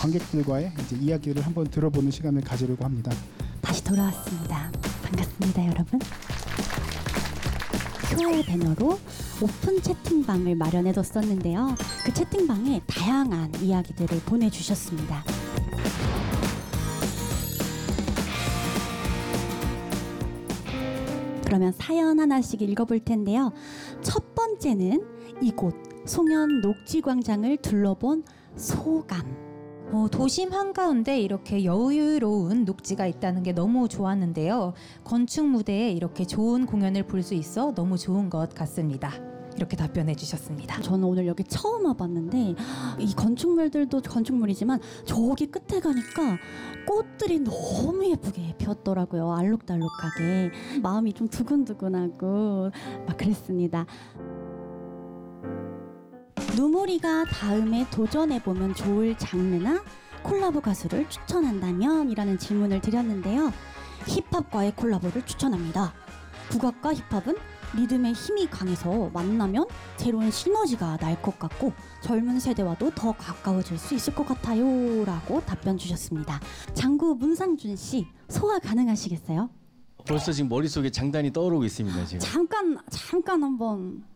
관객들과의 이제 이야기를 한번 들어보는 시간을 가지려고 합니다. 다시 돌아왔습니다. 반갑습니다, 여러분. 큐어의 배너로 오픈 채팅방을 마련해뒀었는데요. 그 채팅방에 다양한 이야기들을 보내주셨습니다. 그러면 사연 하나씩 읽어볼 텐데요. 첫 번째는 이곳 송현 녹지광장을 둘러본 소감. 도심 한가운데 이렇게 여유로운 녹지가 있다는 게 너무 좋았는데요. 건축 무대에 이렇게 좋은 공연을 볼 수 있어 너무 좋은 것 같습니다. 이렇게 답변해 주셨습니다. 저는 오늘 여기 처음 와봤는데 이 건축물들도 건축물이지만 저기 끝에 가니까 꽃들이 너무 예쁘게 피었더라고요. 알록달록하게. 마음이 좀 두근두근하고 막 그랬습니다. 누모리가 다음에 도전해보면 좋을 장르나 콜라보 가수를 추천한다면? 이라는 질문을 드렸는데요. 힙합과의 콜라보를 추천합니다. 국악과 힙합은 리듬의 힘이 강해서 만나면 새로운 시너지가 날 것 같고 젊은 세대와도 더 가까워질 수 있을 것 같아요 라고 답변 주셨습니다. 장구 문상준 씨, 소화 가능하시겠어요? 벌써 지금 머릿속에 장단이 떠오르고 있습니다. 지금. 잠깐 한번